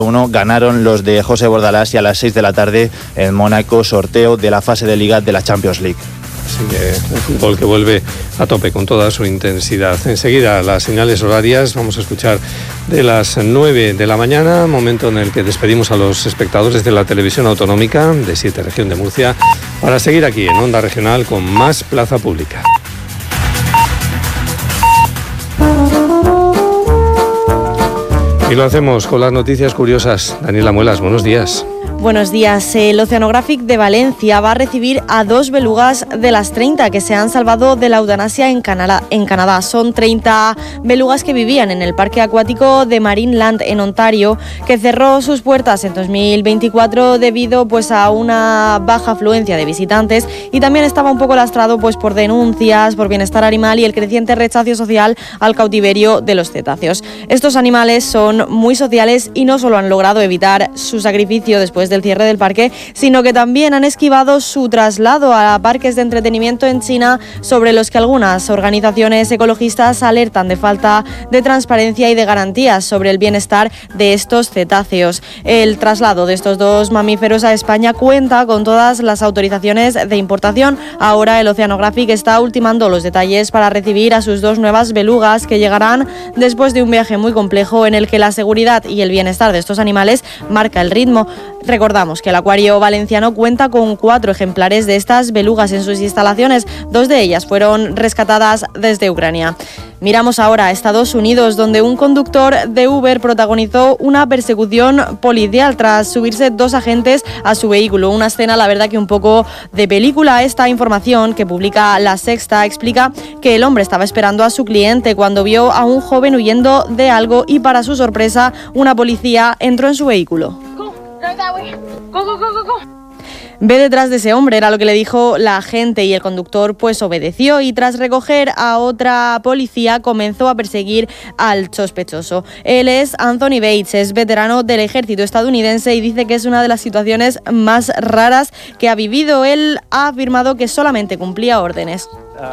1 ganaron los de José Bordalás y a las 6 de la tarde en Mónaco, sorteo de la fase de Liga de la Champions League. Así que el fútbol que vuelve a tope con toda su intensidad. Enseguida las señales horarias, vamos a escuchar de las 9 de la mañana, momento en el que despedimos a los espectadores de la televisión autonómica de 7 región de Murcia, para seguir aquí en Onda Regional con más Plaza Pública. Y lo hacemos con las noticias curiosas. Daniela Muelas, buenos días. Buenos días. El Oceanographic de Valencia va a recibir a 2 belugas de las 30 que se han salvado de la eutanasia en Canadá. Son 30 belugas que vivían en el parque acuático de Marineland en Ontario, que cerró sus puertas en 2024 debido a una baja afluencia de visitantes, y también estaba un poco lastrado por denuncias por bienestar animal y el creciente rechazo social al cautiverio de los cetáceos. Estos animales son muy sociales y no solo han logrado evitar su sacrificio después del cierre del parque, sino que también han esquivado su traslado a parques de entretenimiento en China, sobre los que algunas organizaciones ecologistas alertan de falta de transparencia y de garantías sobre el bienestar de estos cetáceos. El traslado de estos 2 mamíferos a España cuenta con todas las autorizaciones de importación. Ahora el Oceanographic está ultimando los detalles para recibir a sus 2 nuevas belugas, que llegarán después de un viaje muy complejo en el que la seguridad y el bienestar de estos animales marca el ritmo. Recordamos que el Acuario Valenciano cuenta con 4 ejemplares de estas belugas en sus instalaciones. 2 de ellas fueron rescatadas desde Ucrania. Miramos ahora a Estados Unidos, donde un conductor de Uber protagonizó una persecución policial tras subirse 2 agentes a su vehículo. Una escena, la verdad, que un poco de película. Esta información que publica La Sexta explica que el hombre estaba esperando a su cliente cuando vio a un joven huyendo de algo y, para su sorpresa, una policía entró en su vehículo. Ve detrás de ese hombre, era lo que le dijo la agente, y el conductor obedeció, y tras recoger a otra policía comenzó a perseguir al sospechoso. Él es Anthony Bates, es veterano del ejército estadounidense y dice que es una de las situaciones más raras que ha vivido. Él ha afirmado que solamente cumplía órdenes.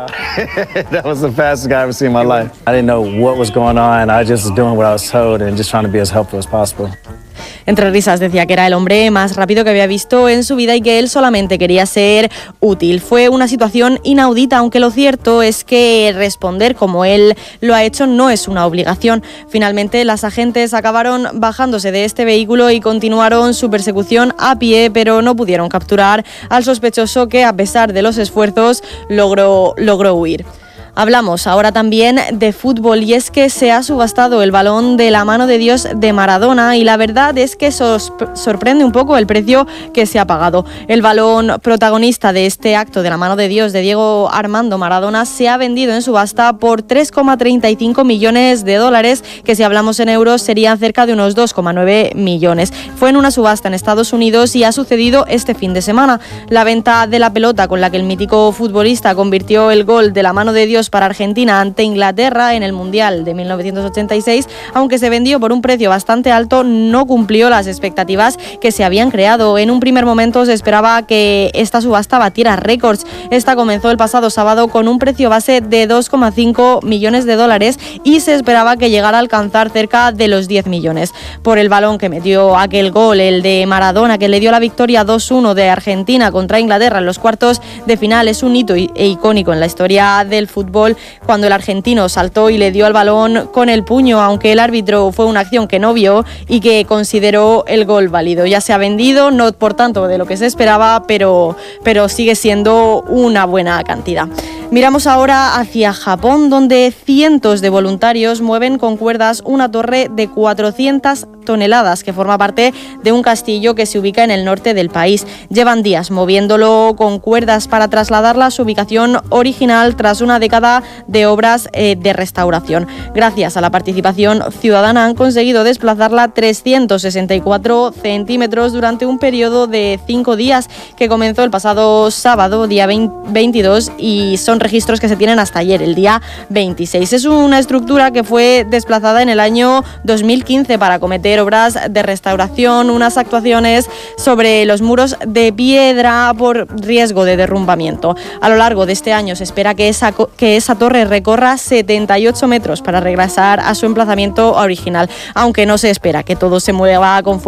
That was the fastest guy I've ever seen in my life. I didn't know what was going on. I just was doing what I was told and just trying to be as helpful as possible. Entre risas decía que era el hombre más rápido que había visto en su vida y que él solamente quería ser útil. Fue una situación inaudita, aunque lo cierto es que responder como él lo ha hecho no es una obligación. Finalmente, las agentes acabaron bajándose de este vehículo y continuaron su persecución a pie, pero no pudieron capturar al sospechoso, que, a pesar de los esfuerzos, logró huir. Hablamos ahora también de fútbol, y es que se ha subastado el balón de la mano de Dios de Maradona, y la verdad es que sorprende un poco el precio que se ha pagado. El balón protagonista de este acto de la mano de Dios de Diego Armando Maradona se ha vendido en subasta por 3,35 millones de dólares, que si hablamos en euros serían cerca de unos 2,9 millones. Fue en una subasta en Estados Unidos y ha sucedido este fin de semana. La venta de la pelota con la que el mítico futbolista convirtió el gol de la mano de Dios para Argentina ante Inglaterra en el Mundial de 1986, aunque se vendió por un precio bastante alto, no cumplió las expectativas que se habían creado. En un primer momento se esperaba que esta subasta batiera récords. Esta comenzó el pasado sábado con un precio base de 2,5 millones de dólares y se esperaba que llegara a alcanzar cerca de los 10 millones. Por el balón que metió aquel gol, el de Maradona, que le dio la victoria 2-1 de Argentina contra Inglaterra en los cuartos de final, es un hito e icónico en la historia del fútbol, cuando el argentino saltó y le dio al balón con el puño, aunque el árbitro fue una acción que no vio y que consideró el gol válido. Ya se ha vendido, no por tanto de lo que se esperaba, pero sigue siendo una buena cantidad. Miramos ahora hacia Japón, donde cientos de voluntarios mueven con cuerdas una torre de 400 toneladas que forma parte de un castillo que se ubica en el norte del país. Llevan días moviéndolo con cuerdas para trasladarla a su ubicación original tras una década de obras de restauración. Gracias a la participación ciudadana han conseguido desplazarla 364 centímetros durante un periodo de 5 días que comenzó el pasado sábado, día 22, y son son registros que se tienen hasta ayer, el día 26. Es una estructura que fue desplazada en el año 2015 para acometer obras de restauración, unas actuaciones sobre los muros de piedra por riesgo de derrumbamiento. A lo largo de este año se espera que esa torre recorra 78 metros para regresar a su emplazamiento original, aunque no se espera que todo se mueva con